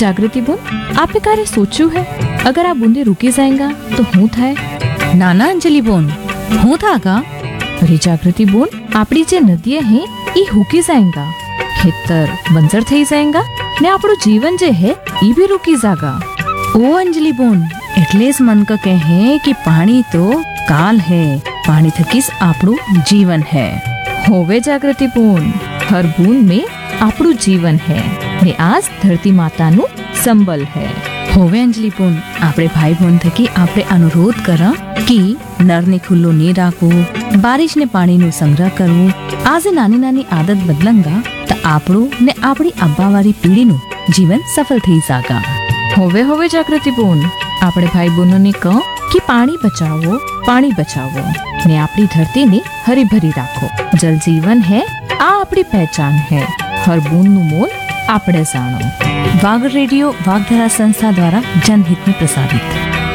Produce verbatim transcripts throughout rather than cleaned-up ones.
जागृति बोन, आपने कार्य सोचू है अगर आप बूंदे रुकी जाएगा तो हूँ थाय? नाना अंजलि बोन, हूँ था का? अरे जागृति बोन, आपड़ी जे नदियां हैं ई हुकी जाएगा, खेतर बंजर थई जाएगा ने आपड़ो जीवन जे है ई भी रुकी जागा। ओ अंजलि बोन, એટલે જ મન ક કહે कि पानी तो काल है, पानी थकीस આપણું जीवन है। होवे जागृति बोन, हर बूंद में आपड़ू जीवन है ने आज धरती मातानु संबल है। होवे अंजलि बोन, આપણે ભાઈ બોન થકી આપણે અનુરોધ કરા कि નરને ખુલ્લો ની રાખવું, બારિશને પાણીનો સંગ્રહ કરવું। આજે નાની નાની આદત બદલંગા તો આપણું ને આપણી આબાવાળી પેઢીનું જીવન સફળ થઈ જાગા। होवे होवे जागृति बोन, આપણે ભાઈ બહેનોને કહો कि पानी बचाओ, पानी बचाओ ने आपड़ी धरती ने हरी भरी राखो। जल जीवन है, आ आपड़ी पहचान है, हर बूंद नु मोल आपड़े जानो। वाग रेडियो वागधरा संस्था द्वारा जनहित में प्रसारित।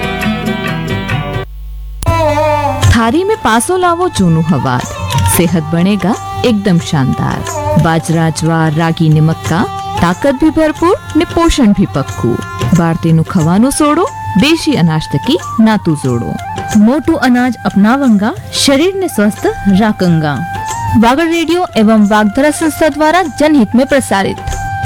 थारी में पासो लावो जूनू हवार, सेहत बनेगा एकदम शानदार। बाजरा, ज्वार, रागी ने मक्का, ताकत भी भरपूर ने पोषण भी पक्कू। भारती नु खवानु सोड़ो, देशी अनाज तकी नातू जोड़ो। मोटू अनाज अपनावंगा, शरीर ने स्वस्थ राखंगा। वागड़ रेडियो एवं वागधरा संस्था द्वारा जनहित में प्रसारित।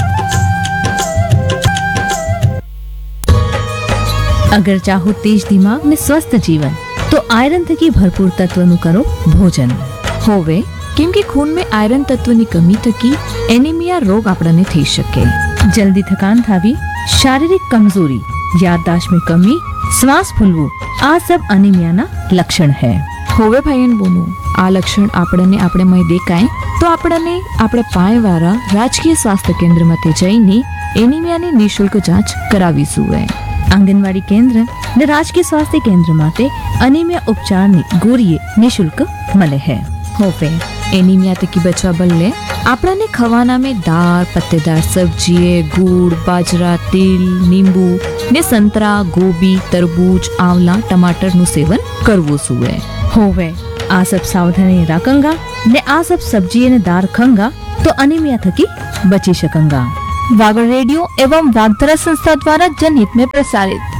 अगर चाहो तेज दिमाग ने स्वस्थ जीवन तो आयरन थकी भरपूर तत्वनु करो भोजन। होवे क्योंकि खून में आयरन तत्व की कमी थकी एनीमिया रोग आपने थी सके। जल्दी थकान थावी, शारीरिक कमजोरी, याददाश्त में कमी, श्वास फूलવું આ सब અનિમિયાના લક્ષણ है। હોવે ભાઈન બોનું, આ લક્ષણ આપણને આપણે મય દેખાય તો આપણને આપણે પાયવાળા રાજકીય સ્વાસ્થ્ય કેન્દ્રમાંથી જઈને એનિમિયાની નિઃશુલ્ક જાંચ કરાવી જોઈએ। આંગણવાડી કેન્દ્ર ને રાજકીય સ્વાસ્થ્ય કેન્દ્ર માટે અનિમિયા ઉપચારની ગોળીએ નિઃશુલ્ક મળે है। હોવે एनीमिया तकी बचवा बल्ले आपने खवाना में दाल, पत्तेदार सब्जी, गुड़, बाजरा, तिल, नींबू ने संतरा, गोभी, तरबूज, आंवला, टमाटर नु सेवन करवो सुए। होवे आ सब सावधानी राखंगा ने आ सब सब्जी ने दाल खंगा तो अनीमिया थकी बची सकंगा। वागड़ रेडियो एवं वागधरा संस्था द्वारा जनहित में प्रसारित।